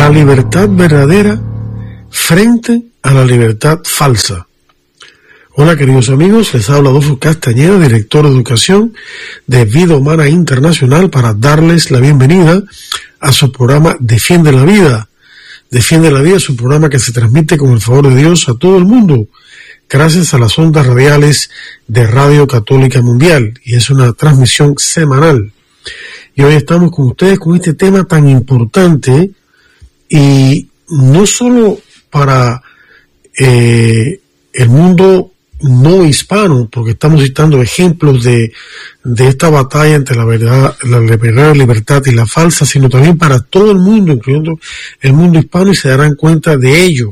la libertad verdadera frente a la libertad falsa. Hola queridos amigos, les habla Adolfo Castañeda, director de educación de Vida Humana Internacional, para darles la bienvenida a su programa Defiende la Vida. Defiende la Vida es un programa que se transmite con el favor de Dios a todo el mundo, gracias a las ondas radiales de Radio Católica Mundial, y es una transmisión semanal. Y hoy estamos con ustedes con este tema tan importante, y no solo para el mundo no hispano, porque estamos citando ejemplos de esta batalla entre la verdadera libertad y la falsa, sino también para todo el mundo, incluyendo el mundo hispano, y se darán cuenta de ello.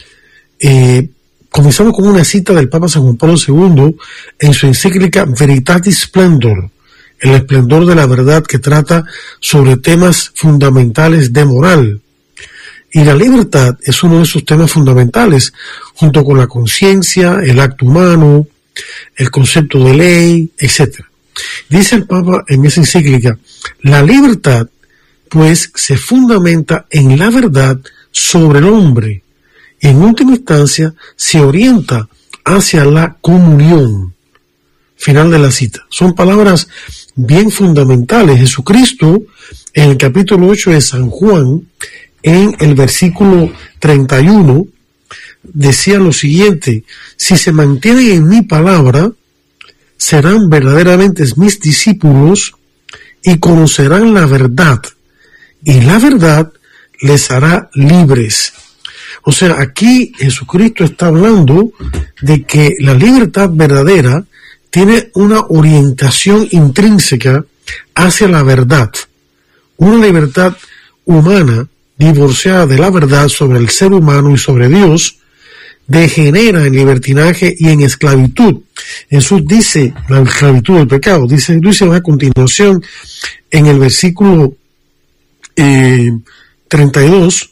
Comenzamos con una cita del Papa San Juan Pablo II en su encíclica Veritatis Splendor, el esplendor de la verdad, que trata sobre temas fundamentales de moral. Y la libertad es uno de esos temas fundamentales, junto con la conciencia, el acto humano, el concepto de ley, etc. Dice el Papa en esa encíclica: la libertad, pues, se fundamenta en la verdad sobre el hombre, y en última instancia se orienta hacia la comunión. Final de la cita. Son palabras bien fundamentales. Jesucristo, en el capítulo 8 de San Juan, en el versículo 31, decía lo siguiente: si se mantienen en mi palabra, serán verdaderamente mis discípulos y conocerán la verdad, y la verdad les hará libres. O sea, aquí Jesucristo está hablando de que la libertad verdadera tiene una orientación intrínseca hacia la verdad. Una libertad humana divorciada de la verdad sobre el ser humano y sobre Dios degenera en libertinaje y en esclavitud. Jesús dice la esclavitud del pecado. Dice a continuación en el versículo 32,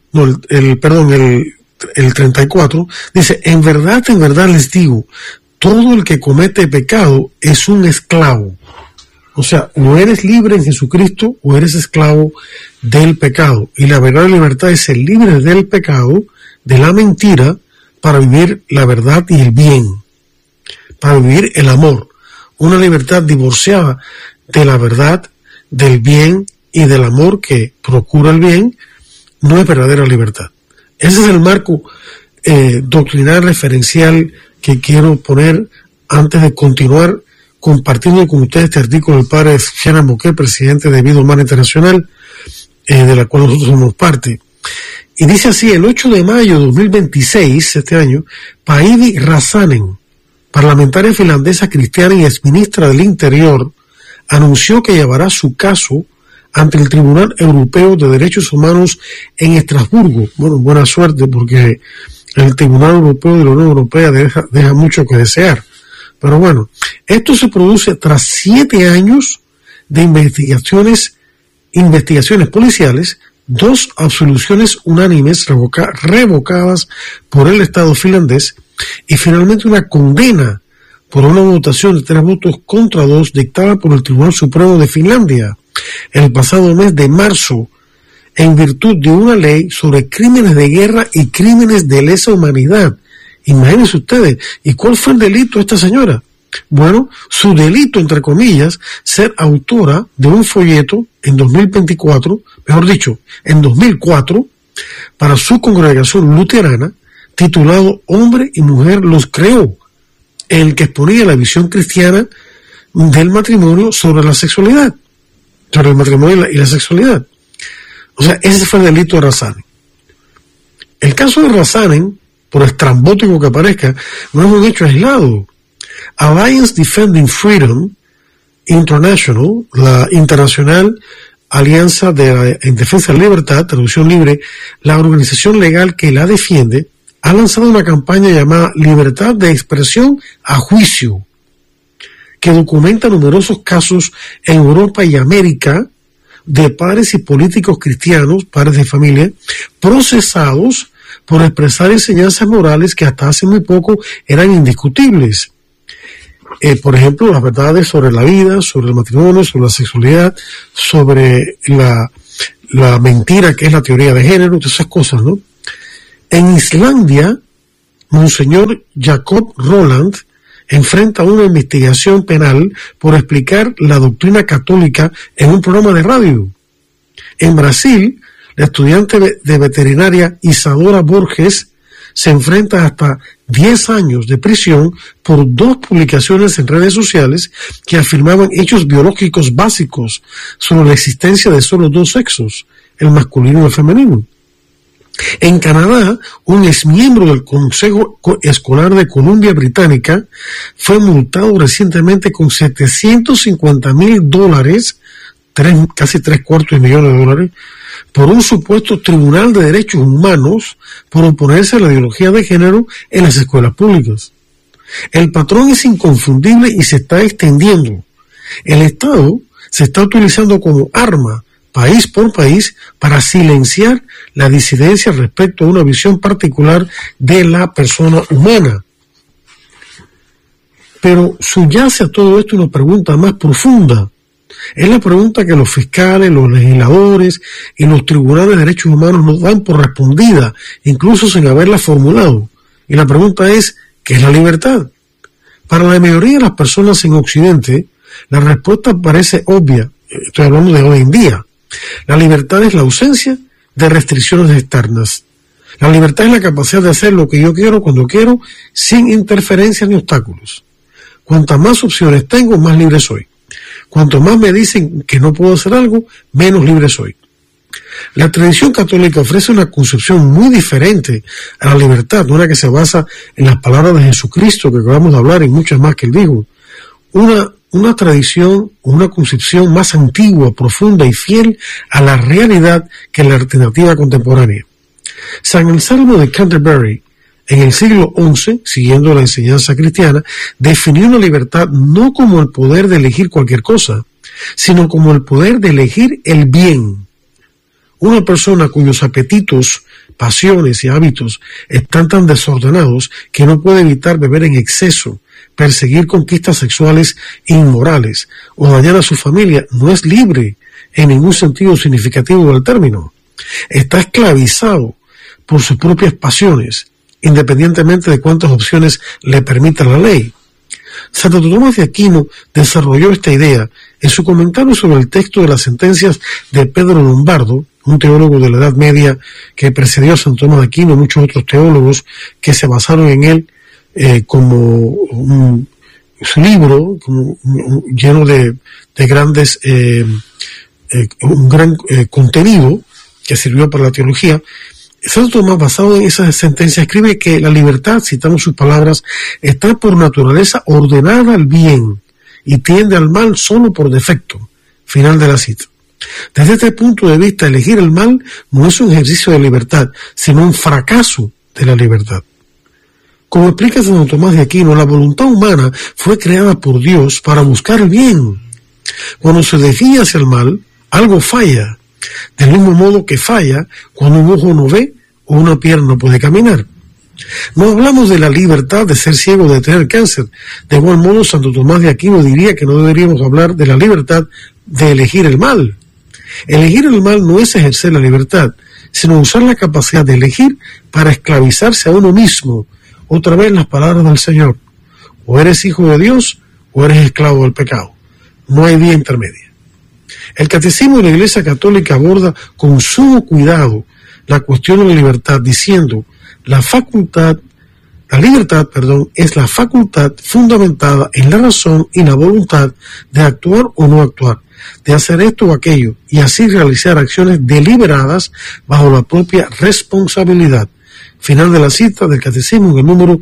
el 34, dice: en verdad les digo, todo el que comete pecado es un esclavo. O sea, o eres libre en Jesucristo o eres esclavo del pecado. Y la verdadera libertad es ser libre del pecado, de la mentira, para vivir la verdad y el bien, para vivir el amor. Una libertad divorciada de la verdad, del bien y del amor que procura el bien, no es verdadera libertad. Ese es el marco doctrinal referencial que quiero poner antes de continuar compartiendo con ustedes este artículo del padre Shannon Bouquet, presidente de Vida Humana Internacional, de la cual nosotros somos parte. Y dice así: el 8 de mayo de 2026, este año, Päivi Räsänen, parlamentaria finlandesa cristiana y exministra del Interior, anunció que llevará su caso ante el Tribunal Europeo de Derechos Humanos en Estrasburgo. Bueno, buena suerte, porque el Tribunal Europeo de la Unión Europea deja mucho que desear. Pero bueno, esto se produce tras 7 años de investigaciones policiales, 2 absoluciones unánimes revocadas por el Estado finlandés, y finalmente una condena por una votación de 3 votos contra 2 dictada por el Tribunal Supremo de Finlandia el pasado mes de marzo, en virtud de una ley sobre crímenes de guerra y crímenes de lesa humanidad. Imagínense ustedes. ¿Y cuál fue el delito de esta señora? Bueno, su delito, entre comillas, ser autora de un folleto en 2024, mejor dicho, en 2004, para su congregación luterana, titulado Hombre y Mujer los creó, en el que exponía la visión cristiana del matrimonio sobre la sexualidad, sobre el matrimonio y la sexualidad. O sea, ese fue el delito de Räsänen. El caso de Räsänen, por estrambótico que parezca, no es un hecho aislado. Alliance Defending Freedom International, la internacional alianza en defensa de la libertad, traducción libre, la organización legal que la defiende, ha lanzado una campaña llamada Libertad de Expresión a Juicio, que documenta numerosos casos en Europa y América de padres y políticos cristianos, padres de familia, procesados por expresar enseñanzas morales que hasta hace muy poco eran indiscutibles. Por ejemplo, las verdades sobre la vida, sobre el matrimonio, sobre la sexualidad, sobre la mentira que es la teoría de género, todas esas cosas, ¿no? En Islandia, Monseñor Jacob Roland enfrenta una investigación penal por explicar la doctrina católica en un programa de radio. En Brasil, la estudiante de veterinaria Isadora Borges se enfrenta hasta 10 años de prisión por 2 publicaciones en redes sociales que afirmaban hechos biológicos básicos sobre la existencia de solo 2 sexos, el masculino y el femenino. En Canadá, un exmiembro del Consejo Escolar de Columbia Británica fue multado recientemente con $750,000, casi $750 millones, por un supuesto Tribunal de Derechos Humanos por oponerse a la ideología de género en las escuelas públicas. El patrón es inconfundible y se está extendiendo. El Estado se está utilizando como arma, país por país, para silenciar la disidencia respecto a una visión particular de la persona humana. Pero subyace a todo esto una pregunta más profunda. Es la pregunta que los fiscales, los legisladores y los tribunales de derechos humanos nos dan por respondida, incluso sin haberla formulado. Y la pregunta es, ¿qué es la libertad? Para la mayoría de las personas en Occidente, la respuesta parece obvia. Estoy hablando de hoy en día. La libertad es la ausencia de restricciones externas. La libertad es la capacidad de hacer lo que yo quiero cuando quiero, sin interferencias ni obstáculos. Cuantas más opciones tengo, más libre soy. Cuanto más me dicen que no puedo hacer algo, menos libre soy. La tradición católica ofrece una concepción muy diferente a la libertad, una que se basa en las palabras de Jesucristo que acabamos de hablar y muchas más que él dijo. Una tradición, una concepción más antigua, profunda y fiel a la realidad que la alternativa contemporánea. San Anselmo de Canterbury, en el siglo XI, siguiendo la enseñanza cristiana, definió la libertad no como el poder de elegir cualquier cosa, sino como el poder de elegir el bien. Una persona cuyos apetitos, pasiones y hábitos están tan desordenados que no puede evitar beber en exceso, perseguir conquistas sexuales inmorales o dañar a su familia, no es libre en ningún sentido significativo del término. Está esclavizado por sus propias pasiones, independientemente de cuántas opciones le permita la ley. Santo Tomás de Aquino desarrolló esta idea en su comentario sobre el texto de las sentencias de Pedro Lombardo, un teólogo de la Edad Media que precedió a Santo Tomás de Aquino, muchos otros teólogos que se basaron en él como su libro lleno de grandes un gran contenido que sirvió para la teología. Santo Tomás, basado en esa sentencia, escribe que la libertad, citamos sus palabras, está por naturaleza ordenada al bien y tiende al mal solo por defecto. Final de la cita. Desde este punto de vista, elegir el mal no es un ejercicio de libertad, sino un fracaso de la libertad. Como explica Santo Tomás de Aquino, la voluntad humana fue creada por Dios para buscar el bien. Cuando se desvía hacia el mal, algo falla. Del mismo modo que falla cuando un ojo no ve o una pierna no puede caminar. No hablamos de la libertad de ser ciego o de tener cáncer. De igual modo, Santo Tomás de Aquino diría que no deberíamos hablar de la libertad de elegir el mal. Elegir el mal no es ejercer la libertad, sino usar la capacidad de elegir para esclavizarse a uno mismo. Otra vez las palabras del Señor: o eres hijo de Dios o eres esclavo del pecado. No hay vía intermedia. El Catecismo de la Iglesia Católica aborda con sumo cuidado la cuestión de la libertad, diciendo: la libertad es la facultad fundamentada en la razón y la voluntad de actuar o no actuar, de hacer esto o aquello, y así realizar acciones deliberadas bajo la propia responsabilidad. Final de la cita del Catecismo en el número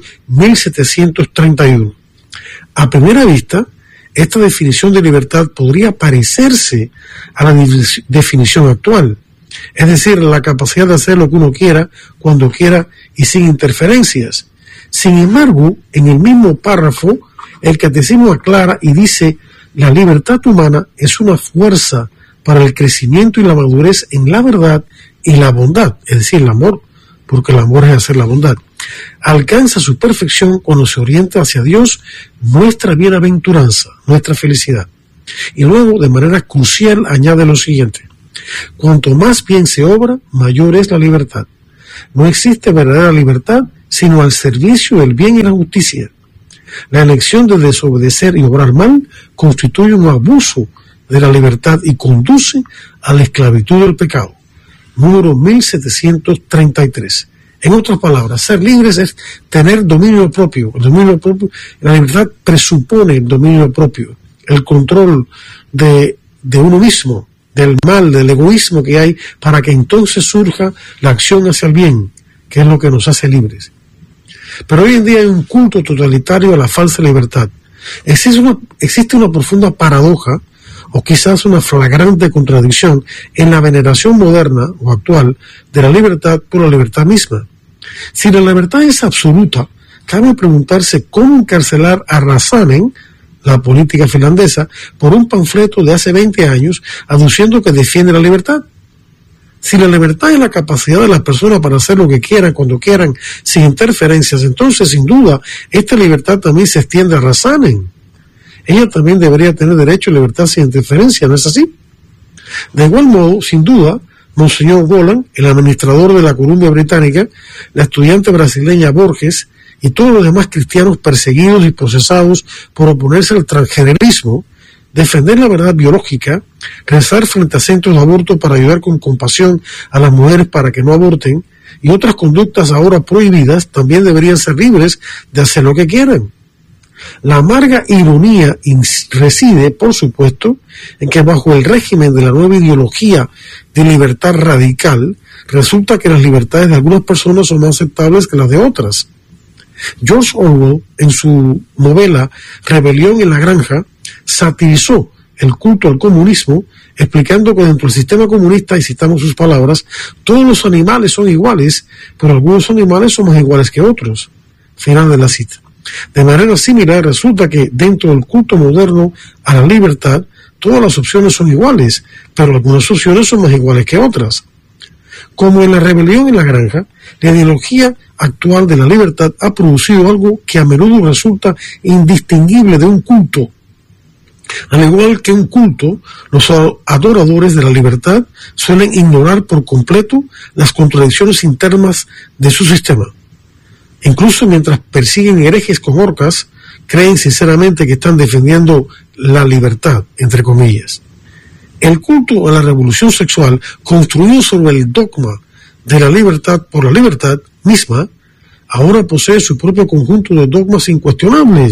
1731. A primera vista, esta definición de libertad podría parecerse a la definición actual, es decir, la capacidad de hacer lo que uno quiera, cuando quiera y sin interferencias. Sin embargo, en el mismo párrafo, el Catecismo aclara y dice: la libertad humana es una fuerza para el crecimiento y la madurez en la verdad y la bondad, es decir, el amor, porque el amor es hacer la bondad. Alcanza su perfección cuando se orienta hacia Dios, nuestra bienaventuranza, nuestra felicidad. Y luego, de manera crucial, añade lo siguiente: Cuanto más bien se obra, mayor es la libertad. No existe verdadera libertad sino al servicio del bien y la justicia. La elección de desobedecer y obrar mal constituye un abuso de la libertad y conduce a la esclavitud del pecado. Número 1733. En otras palabras, ser libres es tener dominio propio. El dominio propio, la libertad presupone el dominio propio, el control de uno mismo, del mal, del egoísmo que hay, para que entonces surja la acción hacia el bien, que es lo que nos hace libres. Pero hoy en día hay un culto totalitario a la falsa libertad. Existe una profunda paradoja, o quizás una flagrante contradicción, en la veneración moderna o actual de la libertad por la libertad misma. Si la libertad es absoluta, cabe preguntarse cómo encarcelar a Räsänen, la política finlandesa, por un panfleto de hace 20 años aduciendo que defiende la libertad. Si la libertad es la capacidad de las personas para hacer lo que quieran, cuando quieran, sin interferencias, entonces, sin duda, esta libertad también se extiende a Räsänen. Ella también debería tener derecho a libertad sin interferencia, ¿no es así? De igual modo, sin duda, Monseñor Golan, el administrador de la Columbia Británica, la estudiante brasileña Borges y todos los demás cristianos perseguidos y procesados por oponerse al transgenerismo, defender la verdad biológica, rezar frente a centros de aborto para ayudar con compasión a las mujeres para que no aborten, y otras conductas ahora prohibidas también deberían ser libres de hacer lo que quieran. La amarga ironía reside, por supuesto, en que bajo el régimen de la nueva ideología de libertad radical, resulta que las libertades de algunas personas son más aceptables que las de otras. George Orwell, en su novela Rebelión en la Granja, satirizó el culto al comunismo, explicando que dentro del sistema comunista, y citamos sus palabras, todos los animales son iguales, pero algunos animales son más iguales que otros. Final de la cita. De manera similar, resulta que dentro del culto moderno a la libertad, todas las opciones son iguales, pero algunas opciones son más iguales que otras. Como en la Rebelión en la Granja, la ideología actual de la libertad ha producido algo que a menudo resulta indistinguible de un culto. Al igual que un culto, los adoradores de la libertad suelen ignorar por completo las contradicciones internas de su sistema. Incluso mientras persiguen herejes con horcas, creen sinceramente que están defendiendo la libertad, entre comillas. El culto a la revolución sexual, construido sobre el dogma de la libertad por la libertad misma, ahora posee su propio conjunto de dogmas incuestionables.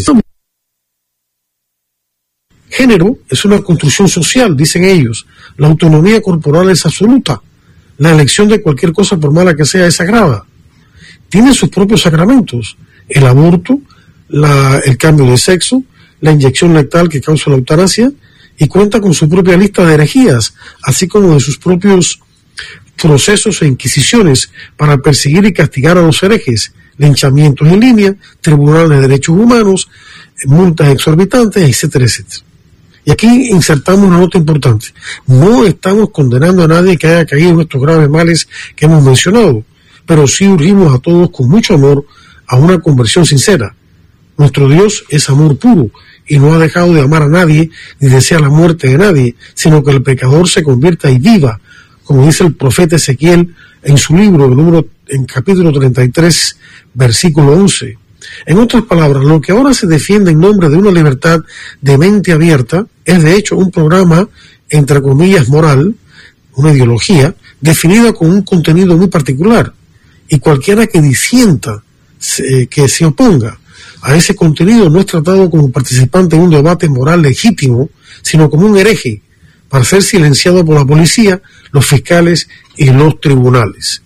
Género es una construcción social, dicen ellos. La autonomía corporal es absoluta. La elección de cualquier cosa, por mala que sea, es sagrada. Tiene sus propios sacramentos: el aborto, el cambio de sexo, la inyección letal que causa la eutanasia, y cuenta con su propia lista de herejías, así como de sus propios procesos e inquisiciones para perseguir y castigar a los herejes, linchamientos en línea, tribunales de derechos humanos, multas exorbitantes, etcétera, etcétera. Y aquí insertamos una nota importante. No estamos condenando a nadie que haya caído en estos graves males que hemos mencionado, pero sí urgimos a todos con mucho amor a una conversión sincera. Nuestro Dios es amor puro y no ha dejado de amar a nadie ni desea la muerte de nadie, sino que el pecador se convierta y viva, como dice el profeta Ezequiel en su libro, en capítulo 33, versículo 11. En otras palabras, lo que ahora se defiende en nombre de una libertad de mente abierta es de hecho un programa, entre comillas, moral, una ideología, definida con un contenido muy particular, y cualquiera que disienta, que se oponga a ese contenido, no es tratado como participante en un debate moral legítimo, sino como un hereje, para ser silenciado por la policía, los fiscales y los tribunales.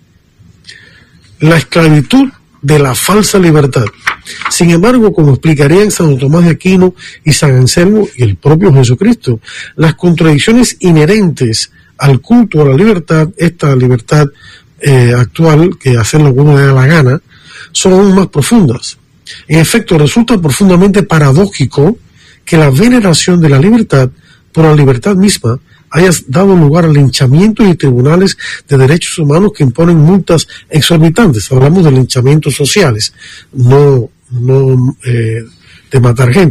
La esclavitud de la falsa libertad. Sin embargo, como explicarían Santo Tomás de Aquino y San Anselmo y el propio Jesucristo, las contradicciones inherentes al culto a la libertad, esta libertad actual, que hacer lo que uno le da la gana, son aún más profundas. En efecto, resulta profundamente paradójico que la veneración de la libertad por la libertad misma haya dado lugar al linchamiento y tribunales de derechos humanos que imponen multas exorbitantes. Hablamos de linchamientos sociales, no de matar gente.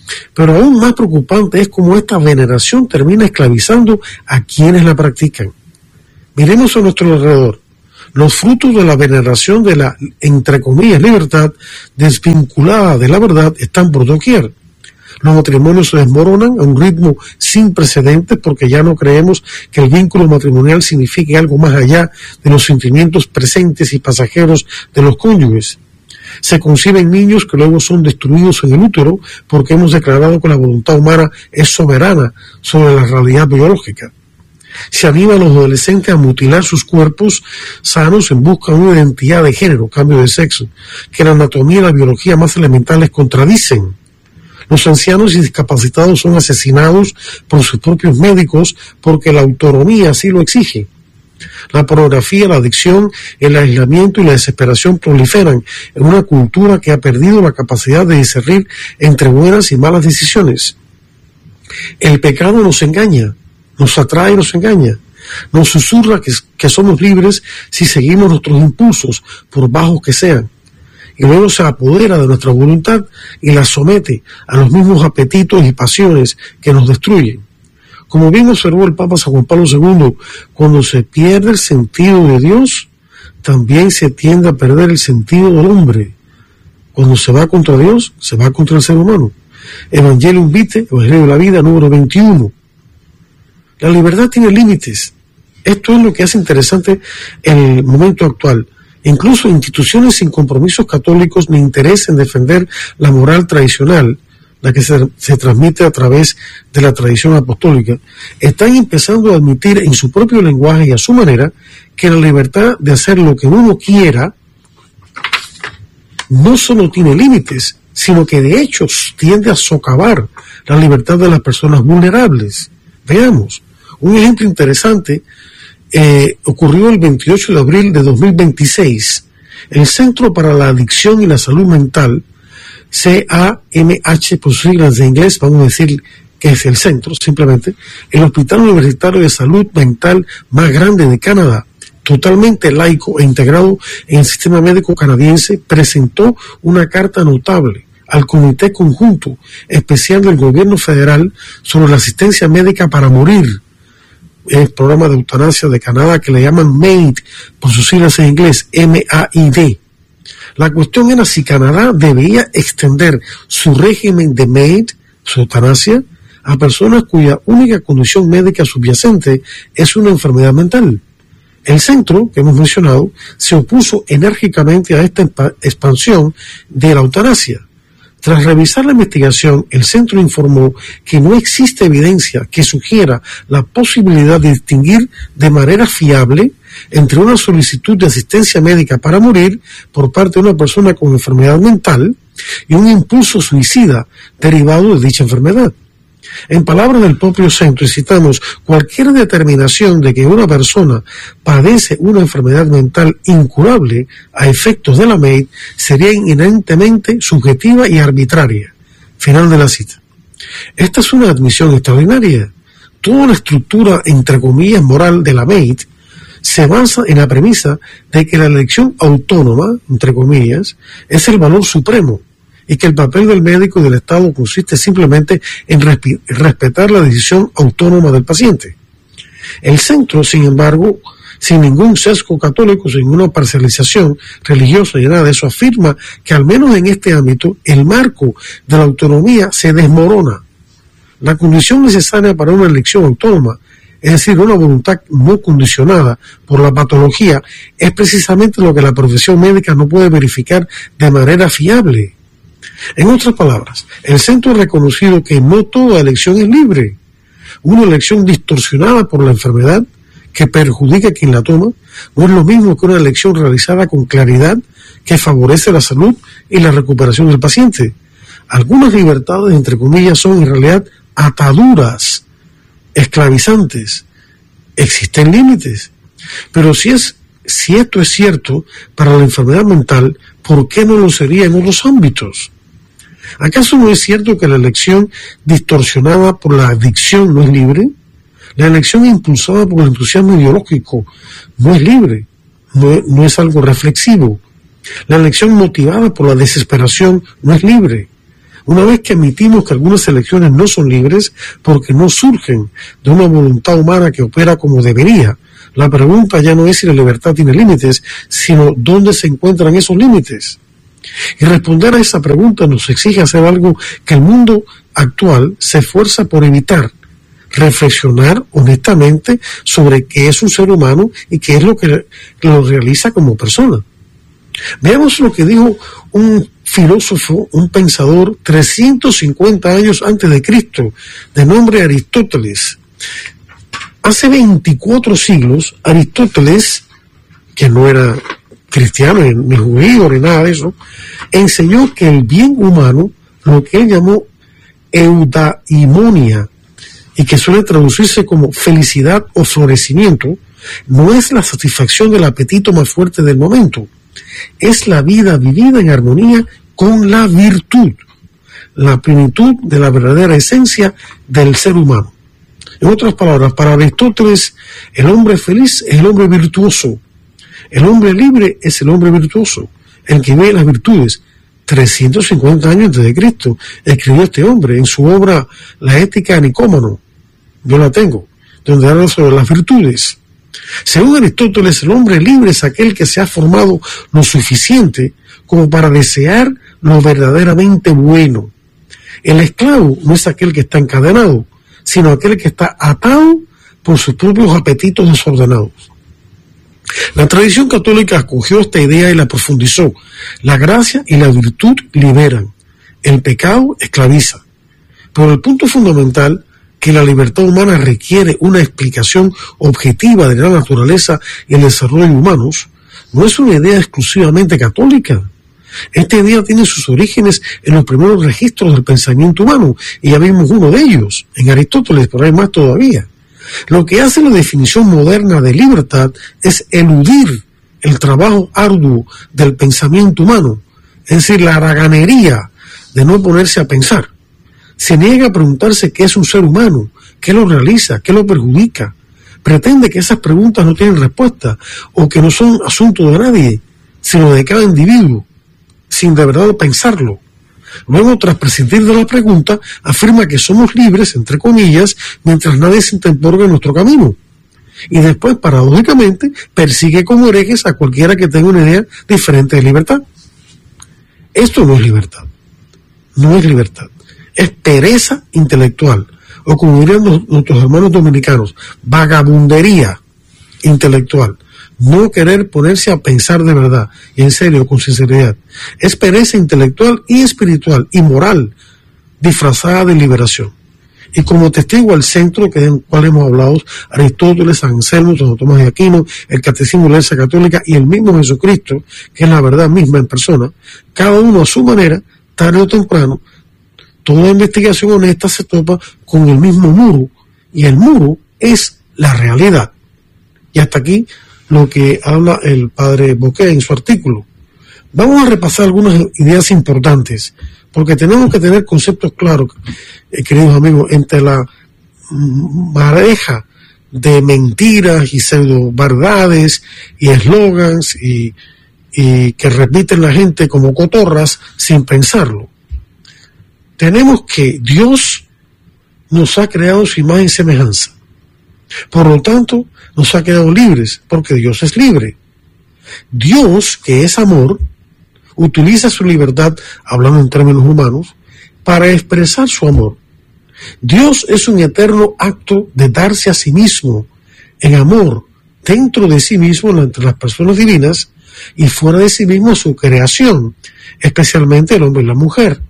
Pero aún más preocupante es cómo esta veneración termina esclavizando a quienes la practican. Miremos a nuestro alrededor. Los frutos de la veneración de la, entre comillas, libertad desvinculada de la verdad están por doquier. Los matrimonios se desmoronan a un ritmo sin precedentes porque ya no creemos que el vínculo matrimonial signifique algo más allá de los sentimientos presentes y pasajeros de los cónyuges. Se conciben niños que luego son destruidos en el útero porque hemos declarado que la voluntad humana es soberana sobre la realidad biológica. Se anima a los adolescentes a mutilar sus cuerpos sanos en busca de una identidad de género, cambio de sexo, que la anatomía y la biología más elementales contradicen. Los ancianos y discapacitados son asesinados por sus propios médicos porque la autonomía así lo exige. La pornografía, la adicción, el aislamiento y la desesperación proliferan en una cultura que ha perdido la capacidad de discernir entre buenas y malas decisiones. El pecado nos engaña, nos atrae y nos engaña. Nos susurra que somos libres si seguimos nuestros impulsos, por bajos que sean. Y luego se apodera de nuestra voluntad y la somete a los mismos apetitos y pasiones que nos destruyen. Como bien observó el Papa San Juan Pablo II, cuando se pierde el sentido de Dios, también se tiende a perder el sentido del hombre. Cuando se va contra Dios, se va contra el ser humano. Evangelium Vitae, Evangelio de la Vida, número 21. La libertad tiene límites. Esto es lo que hace interesante el momento actual. Incluso instituciones sin compromisos católicos ni interés en defender la moral tradicional, la que se transmite a través de la tradición apostólica, están empezando a admitir en su propio lenguaje y a su manera que la libertad de hacer lo que uno quiera no solo tiene límites, sino que de hecho tiende a socavar la libertad de las personas vulnerables. Veamos, un ejemplo interesante ocurrió el 28 de abril de 2026. El Centro para la Adicción y la Salud Mental, CAMH por sus siglas de inglés, vamos a decir que es el centro, simplemente, el Hospital Universitario de Salud Mental más grande de Canadá, totalmente laico e integrado en el sistema médico canadiense, presentó una carta notable al Comité Conjunto Especial del Gobierno Federal sobre la asistencia médica para morir, el programa de eutanasia de Canadá que le llaman MAID, por sus siglas en inglés, MAID. La cuestión era si Canadá debía extender su régimen de MAID, su eutanasia, a personas cuya única condición médica subyacente es una enfermedad mental. El centro, que hemos mencionado, se opuso enérgicamente a esta expansión de la eutanasia. Tras revisar la investigación, el centro informó que no existe evidencia que sugiera la posibilidad de distinguir de manera fiable entre una solicitud de asistencia médica para morir por parte de una persona con enfermedad mental y un impulso suicida derivado de dicha enfermedad. En palabras del propio centro, y citamos, cualquier determinación de que una persona padece una enfermedad mental incurable a efectos de la MAID sería inherentemente subjetiva y arbitraria. Final de la cita. Esta es una admisión extraordinaria. Toda la estructura, entre comillas, moral de la MAID se basa en la premisa de que la elección autónoma, entre comillas, es el valor supremo, y que el papel del médico y del Estado consiste simplemente en respetar la decisión autónoma del paciente. El centro, sin embargo, sin ningún sesgo católico, sin ninguna parcialización religiosa y nada de eso, afirma que al menos en este ámbito el marco de la autonomía se desmorona. La condición necesaria para una elección autónoma, es decir, una voluntad no condicionada por la patología, es precisamente lo que la profesión médica no puede verificar de manera fiable. En otras palabras, el centro ha reconocido que no toda elección es libre. Una elección distorsionada por la enfermedad que perjudica a quien la toma no es lo mismo que una elección realizada con claridad que favorece la salud y la recuperación del paciente. Algunas libertades, entre comillas, son en realidad ataduras esclavizantes. Existen límites. Pero si esto es cierto para la enfermedad mental, ¿por qué no lo sería en otros ámbitos? ¿Acaso no es cierto que la elección distorsionada por la adicción no es libre? La elección impulsada por el entusiasmo ideológico no es libre, no es algo reflexivo. La elección motivada por la desesperación no es libre. Una vez que admitimos que algunas elecciones no son libres porque no surgen de una voluntad humana que opera como debería, la pregunta ya no es si la libertad tiene límites, sino dónde se encuentran esos límites. Y responder a esa pregunta nos exige hacer algo que el mundo actual se esfuerza por evitar: reflexionar honestamente sobre qué es un ser humano y qué es lo que lo realiza como persona. Veamos lo que dijo un filósofo, un pensador, 350 años antes de Cristo, de nombre Aristóteles. Hace 24 siglos, Aristóteles, que no era cristiano, ni judío, ni nada de eso, enseñó que el bien humano, lo que él llamó eudaimonia, y que suele traducirse como felicidad o florecimiento, no es la satisfacción del apetito más fuerte del momento, es la vida vivida en armonía con la virtud, la plenitud de la verdadera esencia del ser humano. En otras palabras, para Aristóteles, el hombre feliz es el hombre virtuoso, el hombre libre es el hombre virtuoso, el que ve las virtudes. 350 años antes de Cristo escribió este hombre en su obra La ética de Nicómaco. Yo la tengo, donde habla sobre las virtudes. Según Aristóteles, el hombre libre es aquel que se ha formado lo suficiente como para desear lo verdaderamente bueno. El esclavo no es aquel que está encadenado, sino aquel que está atado por sus propios apetitos desordenados. La tradición católica acogió esta idea y la profundizó. La gracia y la virtud liberan, el pecado esclaviza. Pero el punto fundamental, que la libertad humana requiere una explicación objetiva de la naturaleza y el desarrollo humanos, no es una idea exclusivamente católica. Esta idea tiene sus orígenes en los primeros registros del pensamiento humano, y ya vimos uno de ellos, en Aristóteles, pero hay más todavía. Lo que hace la definición moderna de libertad es eludir el trabajo arduo del pensamiento humano, es decir, la haraganería de no ponerse a pensar. Se niega a preguntarse qué es un ser humano, qué lo realiza, qué lo perjudica. Pretende que esas preguntas no tienen respuesta o que no son asunto de nadie, sino de cada individuo, sin de verdad pensarlo. Luego, tras prescindir de la pregunta, afirma que somos libres, entre comillas, mientras nadie se interponga en nuestro camino. Y después, paradójicamente, persigue como herejes a cualquiera que tenga una idea diferente de libertad. Esto no es libertad. No es libertad. Es pereza intelectual. O como dirían nuestros hermanos dominicanos, vagabundería intelectual. No querer ponerse a pensar de verdad, y en serio, con sinceridad. Es pereza intelectual y espiritual y moral, disfrazada de liberación. Y como testigo al centro, que del cual hemos hablado, Aristóteles, San Anselmo, Santo Tomás de Aquino, el Catecismo de la Iglesia Católica y el mismo Jesucristo, que es la verdad misma en persona, cada uno a su manera, tarde o temprano, toda investigación honesta se topa con el mismo muro, y el muro es la realidad. Y hasta aquí lo que habla el padre Bouquet en su artículo. Vamos a repasar algunas ideas importantes, porque tenemos que tener conceptos claros, queridos amigos, entre la mareja de mentiras y pseudo verdades y eslogans y que repiten la gente como cotorras sin pensarlo. Tenemos que Dios nos ha creado su imagen y semejanza. Por lo tanto, nos ha quedado libres, porque Dios es libre. Dios, que es amor, utiliza su libertad, hablando en términos humanos, para expresar su amor. Dios es un eterno acto de darse a sí mismo en amor, dentro de sí mismo, entre las personas divinas, y fuera de sí mismo su creación, especialmente el hombre y la mujer.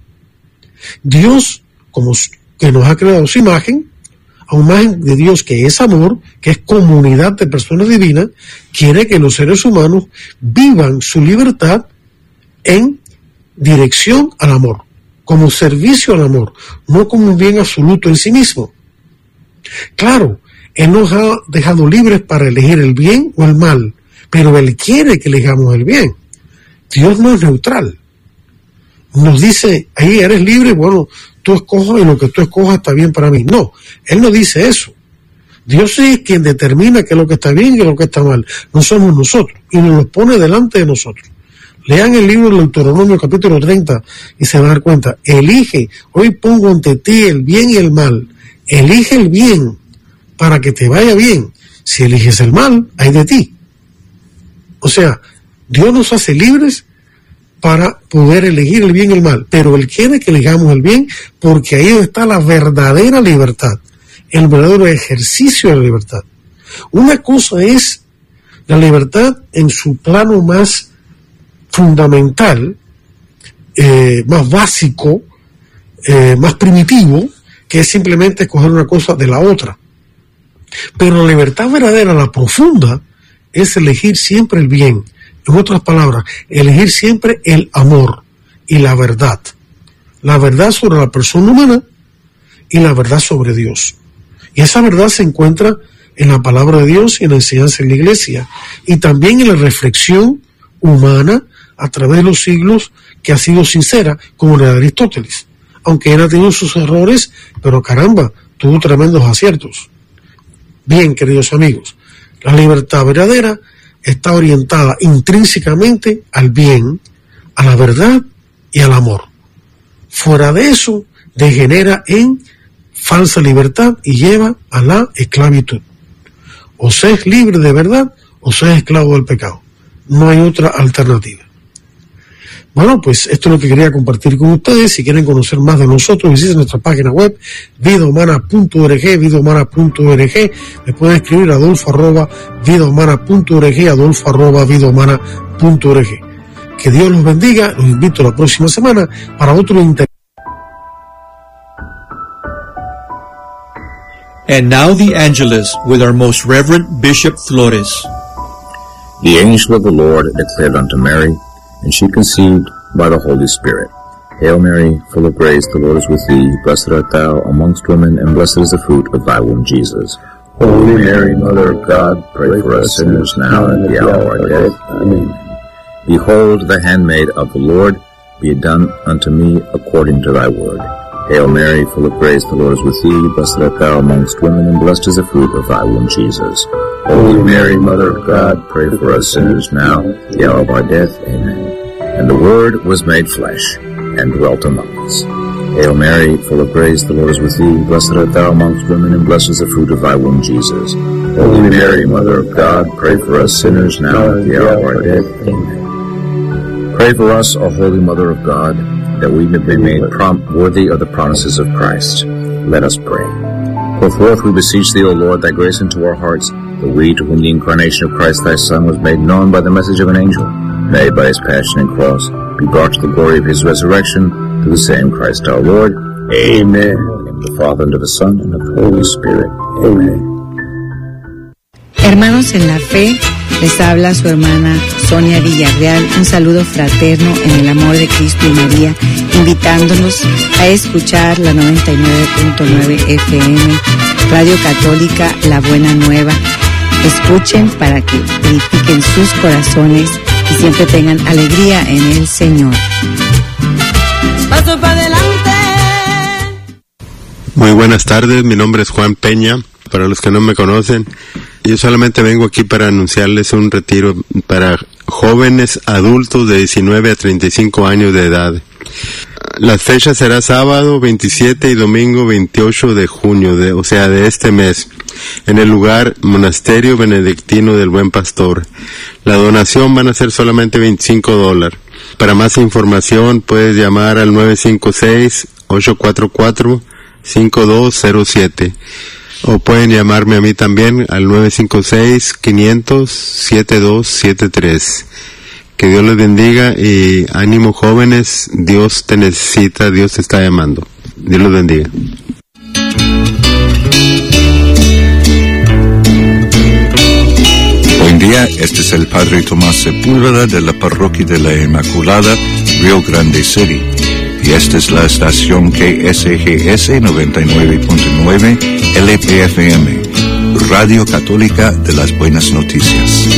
Dios, como que nos ha creado su imagen, a una imagen de Dios que es amor, que es comunidad de personas divinas, quiere que los seres humanos vivan su libertad en dirección al amor, como servicio al amor, no como un bien absoluto en sí mismo. Claro, Él nos ha dejado libres para elegir el bien o el mal, pero Él quiere que elijamos el bien. Dios no es neutral. Nos dice, ahí eres libre, bueno, tú escojas y lo que tú escojas está bien para mí. No, Él no dice eso. Dios es quien determina qué es lo que está bien y qué es lo que está mal. No somos nosotros, y nos lo pone delante de nosotros. Lean el libro del Deuteronomio capítulo 30 y se van a dar cuenta. Elige, hoy pongo ante ti el bien y el mal. Elige el bien para que te vaya bien. Si eliges el mal, hay de ti. O sea, Dios nos hace libres para poder elegir el bien y el mal, pero Él quiere que elijamos el bien porque ahí está la verdadera libertad, el verdadero ejercicio de la libertad. Una cosa es la libertad en su plano más fundamental, más básico, más primitivo, que es simplemente escoger una cosa de la otra. Pero la libertad verdadera, la profunda, es elegir siempre el bien. En otras palabras, elegir siempre el amor y la verdad. La verdad sobre la persona humana y la verdad sobre Dios. Y esa verdad se encuentra en la palabra de Dios y en la enseñanza en la iglesia. Y también en la reflexión humana a través de los siglos que ha sido sincera, como la de Aristóteles. Aunque él ha tenido sus errores, pero caramba, tuvo tremendos aciertos. Bien, queridos amigos, la libertad verdadera está orientada intrínsecamente al bien, a la verdad y al amor. Fuera de eso, degenera en falsa libertad y lleva a la esclavitud. O se es libre de verdad o se es esclavo del pecado. No hay otra alternativa. Bueno, pues esto es lo que quería compartir con ustedes. Si quieren conocer más de nosotros, visiten nuestra página web vidahumana.org, vidahumana.org. Me pueden escribir a adolfo@vidahumana.org, adolfo@vidahumana.org. Que Dios los bendiga. Los invito la próxima semana para otro interés. And now the Angelus with our most Reverend Bishop Flores. The angel of the Lord declared unto Mary, and she conceived by the Holy Spirit. Hail Mary, full of grace, the Lord is with thee. Blessed art thou amongst women, and blessed is the fruit of thy womb, Jesus. Holy Mary, Mother of God, pray for us sinners now and at the hour of our death. Amen. Behold, the handmaid of the Lord, be it done unto me according to thy word. Hail Mary, full of grace, the Lord is with thee. Blessed art thou amongst women, and blessed is the fruit of thy womb, Jesus. Holy Mary, Mother of God, pray for us sinners now, at the hour of our death. Amen. And the Word was made flesh, and dwelt among us. Hail Mary, full of grace, the Lord is with thee. Blessed art thou amongst women, and blessed is the fruit of thy womb, Jesus. Holy Mary, Mother of God, pray for us sinners now, at the hour of our death. Amen. Pray for us, O Holy Mother of God, that we may be made worthy of the promises of Christ. Let us pray. Pour forth, we beseech thee, O Lord, thy grace into our hearts, that we, to whom the incarnation of Christ thy Son was made known by the message of an angel, may by his passion and cross be brought to the glory of his resurrection, through the same Christ our Lord. Amen. In the name of the Father, and of the Son, and of the Holy Spirit. Amen. Hermanos en la fe, les habla su hermana Sonia Villarreal. Un saludo fraterno en el amor de Cristo y María, invitándonos a escuchar la 99.9 FM, Radio Católica La Buena Nueva. Escuchen para que purifiquen sus corazones y siempre tengan alegría en el Señor. Paso para adelante. Muy buenas tardes, mi nombre es Juan Peña. Para los que no me conocen, yo solamente vengo aquí para anunciarles un retiro para jóvenes adultos de 19 a 35 años de edad. Las fechas será sábado 27 y domingo 28 de junio, de este mes, en el lugar Monasterio Benedictino del Buen Pastor. La donación van a ser solamente $25. Para más información puedes llamar al 956-844-5207. O pueden llamarme a mí también al 956-500-7273. Que Dios les bendiga y ánimo jóvenes, Dios te necesita, Dios te está llamando. Dios los bendiga. Buen día, este es el Padre Tomás Sepúlveda de la Parroquia de la Inmaculada, Rio Grande City. Y esta es la estación KSGS 99.9 LPFM, Radio Católica de las Buenas Noticias.